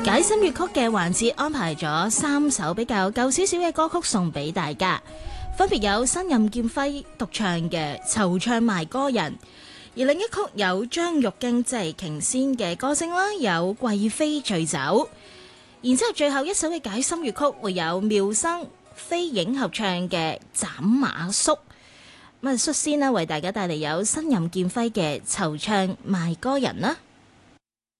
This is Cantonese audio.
解心粵曲嘅環節安排咗3首比較舊少少嘅歌曲送俾大家，分別有新任劍輝獨唱嘅《惆悵賣歌人》，而另一曲有張玉京即係瓊仙嘅歌聲啦，有《貴妃醉酒》，然之後最後一首嘅解心粵曲會有妙生飛影合唱嘅《斬馬謖》。咁啊，率先啦為大家帶嚟有新任劍輝嘅《惆悵賣歌人》啦。